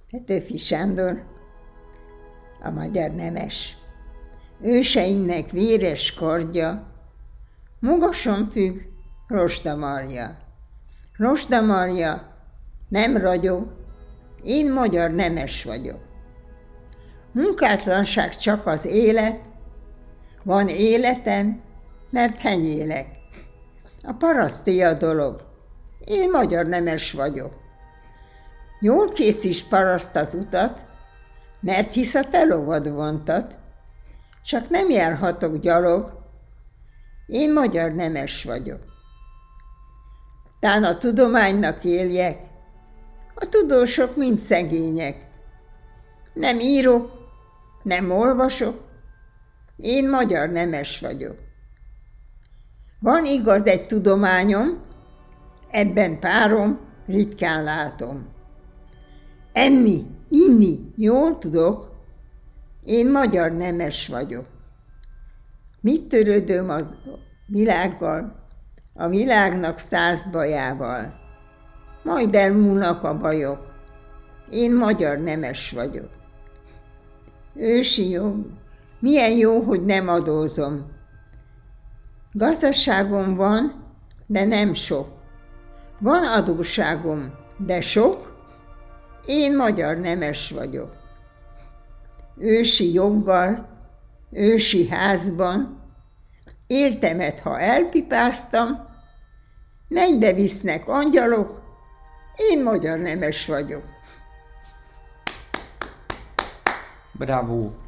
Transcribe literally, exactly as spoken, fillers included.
Petőfi Sándor, a magyar nemes. Őseinknek véres kardja, magason függ Rozsdamarja. Rozsdamarja nem ragyog, én magyar nemes vagyok. Munkátlanság csak az élet, van életem, mert henyélek. A paraszti a dolog, én magyar nemes vagyok. Jól készíts paraszt az utat, mert hisz a te lovad vontat, csak nem járhatok gyalog, én magyar nemes vagyok. Tán a tudománynak éljek, a tudósok mind szegények. Nem írok, nem olvasok, én magyar nemes vagyok. Van igaz egy tudományom, ebben párom ritkán látom. Enni, inni jól tudok, én magyar nemes vagyok. Mit törődöm a világgal, a világnak száz bajával? Majd elmúlnak a bajok, én magyar nemes vagyok. Ősi jog, milyen jó, hogy nem adózom. Gazdaságom van, de nem sok. Van adósságom, de sok, én magyar nemes vagyok. Ősi joggal, ősi házban, éltemet, ha elpipáztam, mennybe visznek angyalok, én magyar nemes vagyok. Bravo!